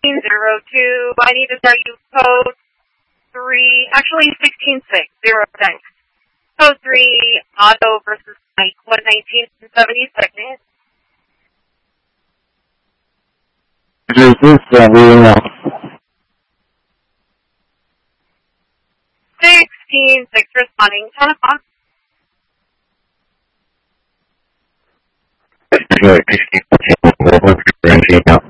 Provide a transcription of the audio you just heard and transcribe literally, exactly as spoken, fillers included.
sixteen zero two. I need to start you code three, actually sixteen six zero thanks. Code three, Otto versus Mike, one nineteen seventy-second. Is this uh, reading out? sixteen six responding, ten o'clock. sixteen six,